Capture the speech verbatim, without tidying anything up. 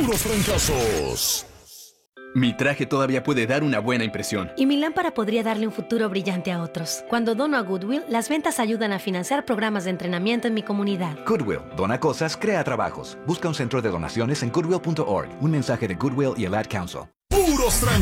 Puros fracasos. Mi traje todavía puede dar una buena impresión. Y mi lámpara podría darle un futuro brillante a otros. Cuando dono a Goodwill, las ventas ayudan a financiar programas de entrenamiento en mi comunidad. Goodwill, dona cosas, crea trabajos. Busca un centro de donaciones en goodwill punto org. Un mensaje de Goodwill y el Ad Council. Puros fracasos.